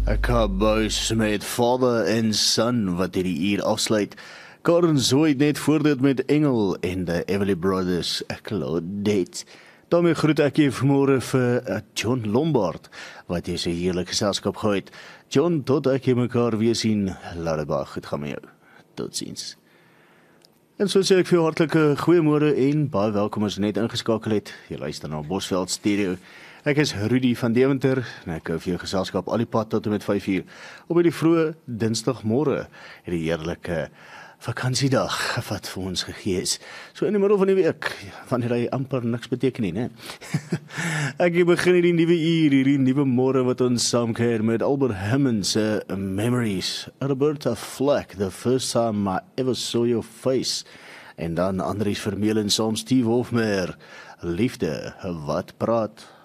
'n kabuis met Vader en Son wat hierdie uur afsluit. Karen Zoid net voor dit met Engel en de Everly Brothers, Claudette. Daarmee groet ek jy vanmôre vir John Lombard, wat jy so heerlik geselskap gehou het. John, tot ek jy mekaar weer sien, laat dit baie goed gaan met jou. Totsiens. En so sê ek vir jou hartelike goeiemôre en baie welkom as jy net ingeskakel het. Jy luister na Bosveld Stereo. Ek is Rudy van Deventer en ek hou vir jou geselskap al die pad tot en met 5 uur op hierdie vroeë Dinsdagmôre, hierdie heerlike vakansiedag wat vir ons gegee is. So in die middel van die week, wanneer hy amper niks beteken nie, né? Ek begin hierdie nuwe uur, hierdie nuwe môre wat ons saam kuier met Albert Hammond se Memories, Roberta Flack, The First Time I Ever Saw Your Face, en dan Andries Vermeulen saam Steve Hofmeyer, Liefde wat praat.